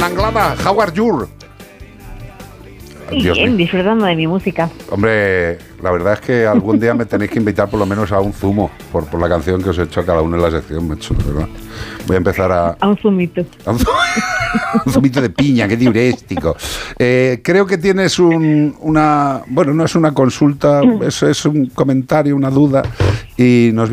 Anglada, how are you? Bien, disfrutando de mi música. Hombre, la verdad es que algún día me tenéis que invitar por lo menos a un zumo por la canción que os he hecho a cada uno en la sección, macho, de verdad. Voy a empezar a un zumito. Un zumito de piña, qué diurético. Creo que tienes una... Bueno, no es una consulta, es un comentario, una duda, y nos